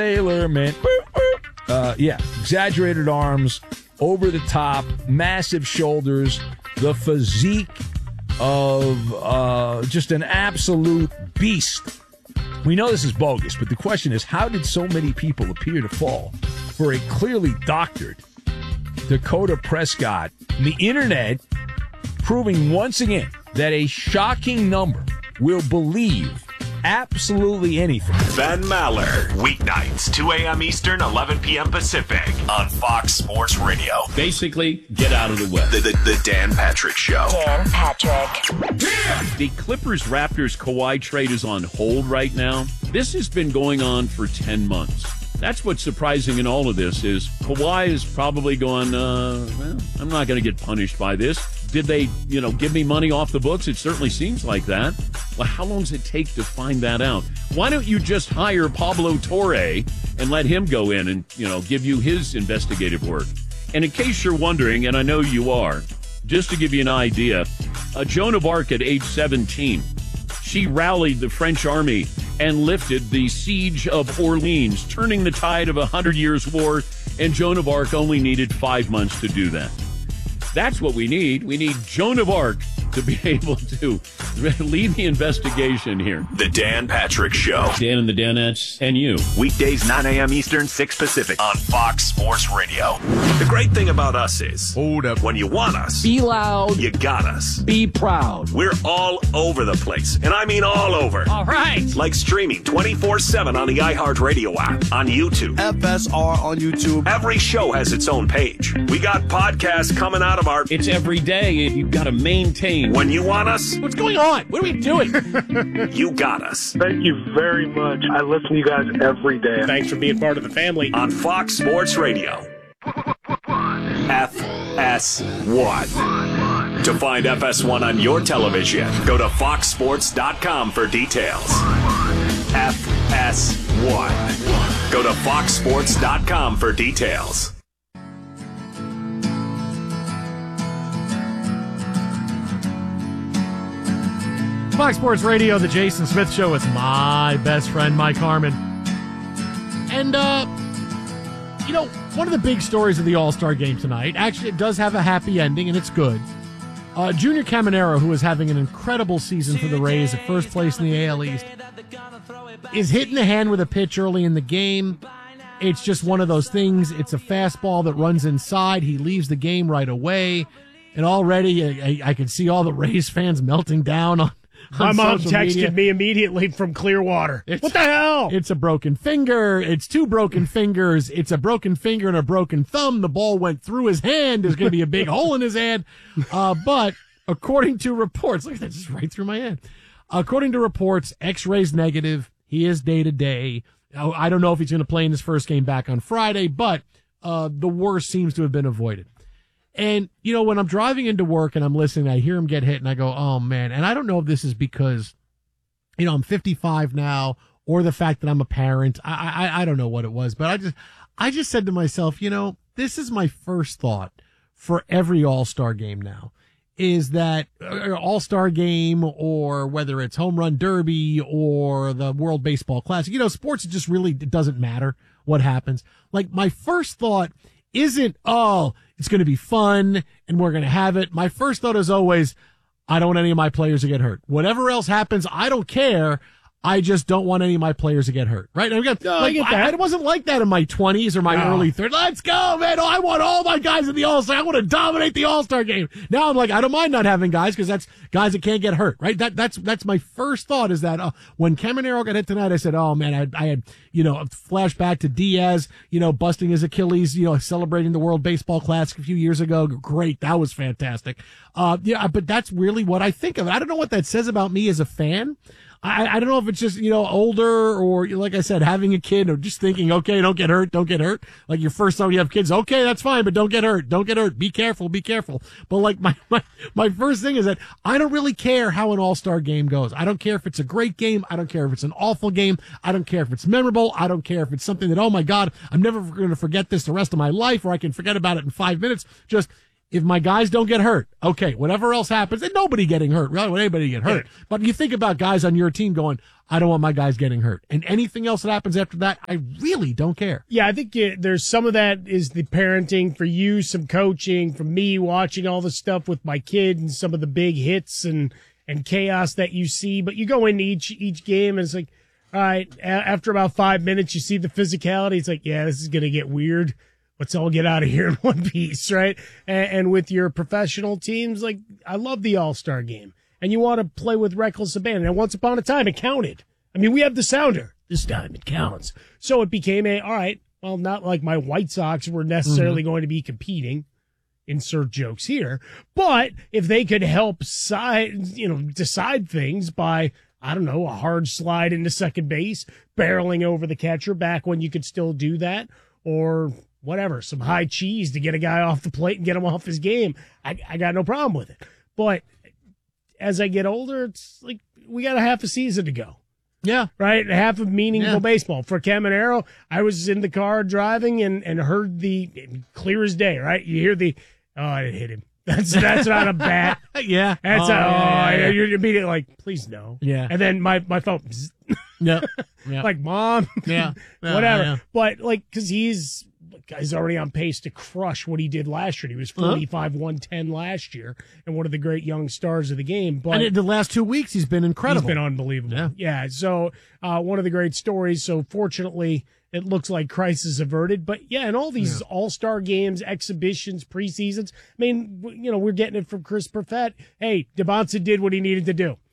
Taylor, man. Yeah, exaggerated arms, over the top, massive shoulders, the physique of just an absolute beast. We know this is bogus, but the question is, how did so many people appear to fall for a clearly doctored Dakota Prescott? The internet proving once again that a shocking number will believe absolutely anything. Ben Maller, weeknights, 2 a.m. Eastern, 11 p.m. Pacific, on Fox Sports Radio. Basically, get out of the way. The Dan Patrick Show. Dan Patrick. The Clippers-Raptors Kawhi trade is on hold right now. This has been going on for 10 months. That's what's surprising in all of this is Kawhi is probably going, well, I'm not going to get punished by this. Did they, give me money off the books? It certainly seems like that. Well, how long does it take to find that out? Why don't you just hire Pablo Torre and let him go in and, give you his investigative work? And in case you're wondering, and I know you are, just to give you an idea, Joan of Arc at age 17, she rallied the French army and lifted the siege of Orleans, turning the tide of 100 Years' War, and Joan of Arc only needed 5 months to do that. That's what we need. We need Joan of Arc to be able to lead the investigation here. The Dan Patrick Show. Dan and the Danettes and you. Weekdays, 9 a.m. Eastern, 6 Pacific, on Fox Sports Radio. The great thing about us is, hold up, when you want us, be loud, you got us. Be proud. We're all over the place, and I mean all over. All right. Like streaming 24/7 on the iHeartRadio app, on YouTube. FSR on YouTube. Every show has its own page. We got podcasts coming out of our... It's every day, and you've got to maintain. When you want us... What's going on? What are we doing? You got us. Thank you very much. I listen to you guys every day. Thanks for being part of the family. On Fox Sports Radio. FS1. To find FS1 on your television, go to foxsports.com for details. FS1. Go to foxsports.com for details. Fox Sports Radio, the Jason Smith Show with my best friend, Mike Harmon. And, one of the big stories of the All-Star Game tonight, actually it does have a happy ending, and it's good. Junior Caminero, who is having an incredible season for the Rays at first place in the AL East, is hitting the hand with a pitch early in the game. It's just one of those things. It's a fastball that runs inside. He leaves the game right away. And already I can see all the Rays fans melting down on my mom texted me immediately from Clearwater. What the hell? It's a broken finger. It's two broken fingers. It's a broken finger and a broken thumb. The ball went through his hand. There's going to be a big hole in his hand. But according to reports, look at that, just right through my hand. According to reports, X-rays negative. He is day-to-day. I don't know if he's going to play in his first game back on Friday, but the worst seems to have been avoided. And, when I'm driving into work and I'm listening, I hear him get hit and I go, oh, man. And I don't know if this is because, I'm 55 now or the fact that I'm a parent. I don't know what it was, but I just said to myself, this is my first thought for every All-Star game now is that All-Star game or whether it's Home Run Derby or the World Baseball Classic, sports just really, it doesn't matter what happens. Like my first thought isn't, it's going to be fun and we're going to have it. My first thought is always, I don't want any of my players to get hurt. Whatever else happens, I don't care. I just don't want any of my players to get hurt. Right? I get that. It wasn't like that in my 20s or my early 30s. Let's go, man. I want all my guys in the All-Star. I want to dominate the All-Star game. Now I'm like, I don't mind not having guys because that's guys that can't get hurt. Right? That's my first thought is that when Caminero got hit tonight, I said, oh, man, I had, a flashback to Diaz, busting his Achilles, celebrating the World Baseball Classic a few years ago. Great. That was fantastic. But that's really what I think of. I don't know what that says about me as a fan. I don't know if it's just, older or, like I said, having a kid or just thinking, okay, don't get hurt. Like your first time you have kids, okay, that's fine, but don't get hurt. Be careful. But like my first thing is that I don't really care how an All-Star game goes. I don't care if it's a great game. I don't care if it's an awful game. I don't care if it's memorable. I don't care if it's something that, oh my God, I'm never going to forget this the rest of my life or I can forget about it in 5 minutes. Just, if my guys don't get hurt, okay, whatever else happens, and nobody getting hurt, really, anybody get hurt. Yeah. But you think about guys on your team going, I don't want my guys getting hurt. And anything else that happens after that, I really don't care. Yeah, I think there's some of that is the parenting for you, some coaching, from me watching all the stuff with my kid and some of the big hits and chaos that you see. But you go into each game and it's like, all right, after about 5 minutes, you see the physicality. It's like, yeah, this is going to get weird. Let's all get out of here in one piece, right? And with your professional teams, like, I love the All-Star game. And you want to play with reckless abandon. And once upon a time, it counted. I mean, we have the sounder. This time it counts. So it became all right, well, not like my White Sox were necessarily going to be competing. Insert jokes here. But if they could help decide things by, I don't know, a hard slide into second base, barreling over the catcher back when you could still do that, or whatever, some high cheese to get a guy off the plate and get him off his game, I got no problem with it. But as I get older, it's like we got a half a season to go. Yeah. Right? Half of meaningful baseball. For Caminero, I was in the car driving and heard clear as day, right? You hear it hit him. That's not a bat. Yeah. That's you're immediately like, please no. Yeah. And then my phone. Yeah. Like, Mom. Yeah. Whatever. Yeah. But because he's already on pace to crush what he did last year. He was 45, 110 last year and one of the great young stars of the game. But and the last 2 weeks, he's been incredible. He's been unbelievable. Yeah. So one of the great stories. So fortunately, it looks like crisis averted. But yeah, in all these all-star games, exhibitions, preseasons, I mean, we're getting it from Chris Perfett. Hey, Devonta did what he needed to do.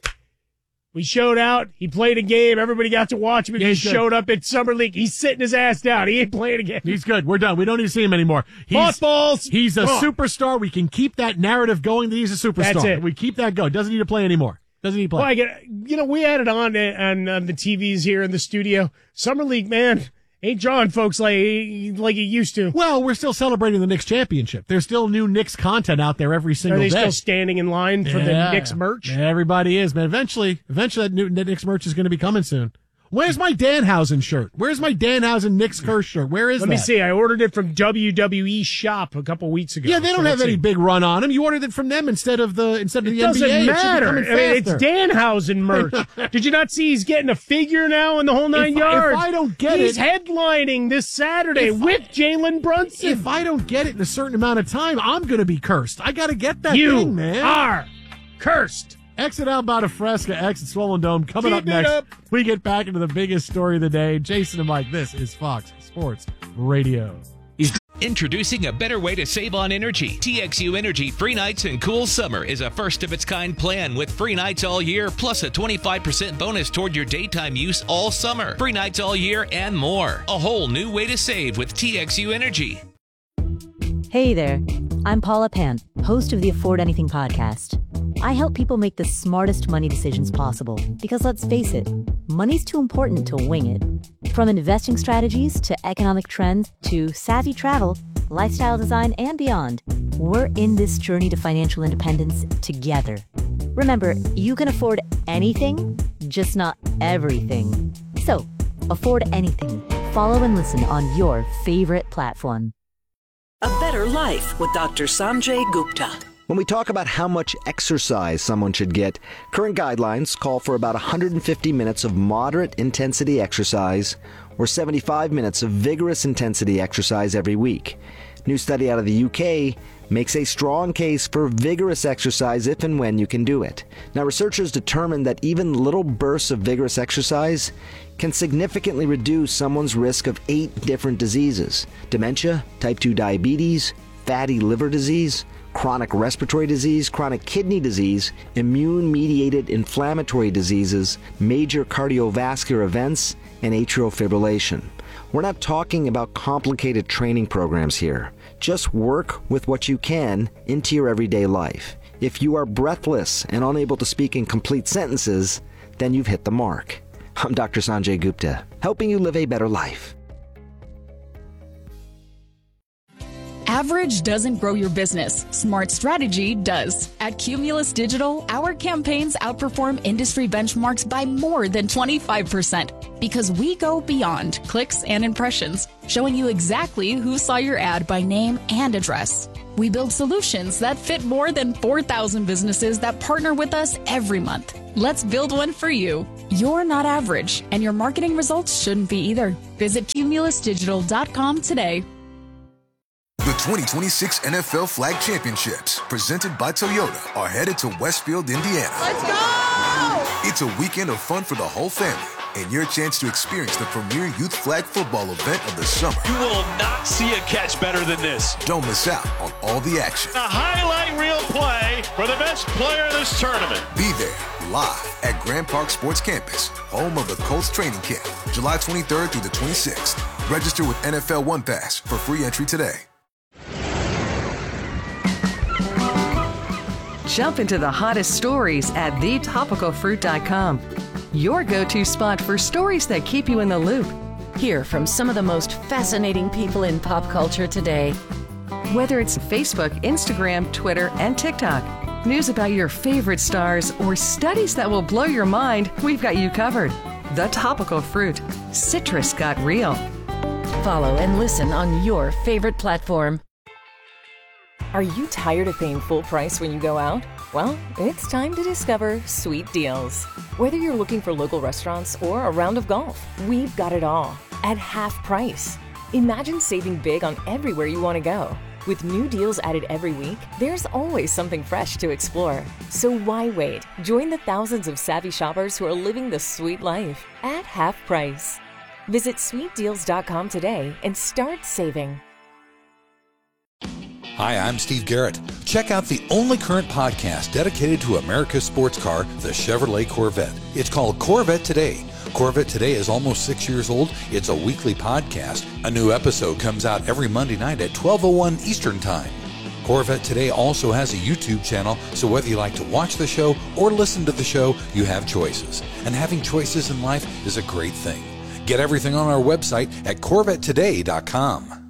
We showed out. He played a game. Everybody got to watch him. He showed up at Summer League. He's sitting his ass down. He ain't playing again. He's good. We're done. We don't need to see him anymore. Mothballs. He's a superstar. We can keep that narrative going that he's a superstar. That's it. We keep that going. Doesn't need to play anymore. Doesn't need to play. Well, we had it on the TVs here in the studio. Summer League, man, ain't drawing folks like it used to. Well, we're still celebrating the Knicks championship. There's still new Knicks content out there every single day. Are they still standing in line for the Knicks merch? Everybody is, man. Eventually that new Knicks merch is going to be coming soon. Where's my Danhausen shirt? Where's my Danhausen Knicks curse shirt? Where is that? Let me see. I ordered it from WWE Shop a couple weeks ago. Yeah, they don't have any big run on them. You ordered it from them instead of the NBA. It doesn't matter. It's Danhausen merch. Did you not see he's getting a figure now in the whole 9 yards? If I don't get he's headlining this Saturday with Jalen Brunson. If I don't get it in a certain amount of time, I'm going to be cursed. I got to get that thing, man. You are cursed. Exit Alberta Fresca, exit Swollen Dome. Coming up next, we get back into the biggest story of the day. Jason and Mike, this is Fox Sports Radio. Introducing a better way to save on energy. TXU Energy Free Nights and Cool Summer is a first-of-its-kind plan with free nights all year, plus a 25% bonus toward your daytime use all summer. Free nights all year and more. A whole new way to save with TXU Energy. Hey there, I'm Paula Pant, host of the Afford Anything podcast. I help people make the smartest money decisions possible because, let's face it, money's too important to wing it. From investing strategies to economic trends to savvy travel, lifestyle design, and beyond, we're in this journey to financial independence together. Remember, you can afford anything, just not everything. So, afford anything. Follow and listen on your favorite platform. A better life with Dr. Sanjay Gupta. When we talk about how much exercise someone should get, current guidelines call for about 150 minutes of moderate intensity exercise or 75 minutes of vigorous intensity exercise every week. New study out of the UK makes a strong case for vigorous exercise if and when you can do it. Now, researchers determined that even little bursts of vigorous exercise can significantly reduce someone's risk of 8 different diseases: dementia, type 2 diabetes, fatty liver disease, chronic respiratory disease, chronic kidney disease, immune-mediated inflammatory diseases, major cardiovascular events, and atrial fibrillation. We're not talking about complicated training programs here. Just work with what you can into your everyday life. If you are breathless and unable to speak in complete sentences, then you've hit the mark. I'm Dr. Sanjay Gupta, helping you live a better life. Average doesn't grow your business. Smart strategy does. At Cumulus Digital, our campaigns outperform industry benchmarks by more than 25% because we go beyond clicks and impressions, showing you exactly who saw your ad by name and address. We build solutions that fit more than 4,000 businesses that partner with us every month. Let's build one for you. You're not average, and your marketing results shouldn't be either. Visit cumulusdigital.com today. The 2026 NFL Flag Championships, presented by Toyota, are headed to Westfield, Indiana. Let's go! It's a weekend of fun for the whole family and your chance to experience the premier youth flag football event of the summer. You will not see a catch better than this. Don't miss out on all the action. A highlight reel play for the best player in this tournament. Be there live at Grand Park Sports Campus, home of the Colts training camp, July 23rd through the 26th. Register with NFL One Pass for free entry today. Jump into the hottest stories at thetopicalfruit.com. Your go-to spot for stories that keep you in the loop. Hear from some of the most fascinating people in pop culture today. Whether it's Facebook, Instagram, Twitter, and TikTok, news about your favorite stars, or studies that will blow your mind, we've got you covered. The Topical Fruit. Citrus got real. Follow and listen on your favorite platform. Are you tired of paying full price when you go out? Well, it's time to discover Sweet Deals. Whether you're looking for local restaurants or a round of golf, we've got it all at half price. Imagine saving big on everywhere you want to go. With new deals added every week, there's always something fresh to explore. So why wait? Join the thousands of savvy shoppers who are living the sweet life at half price. Visit sweetdeals.com today and start saving. Hi, I'm Steve Garrett. Check out the only current podcast dedicated to America's sports car, the Chevrolet Corvette. It's called Corvette Today. Corvette Today is almost 6 years old. It's a weekly podcast. A new episode comes out every Monday night at 12:01 Eastern Time. Corvette Today also has a YouTube channel, so whether you like to watch the show or listen to the show, you have choices. And having choices in life is a great thing. Get everything on our website at CorvetteToday.com.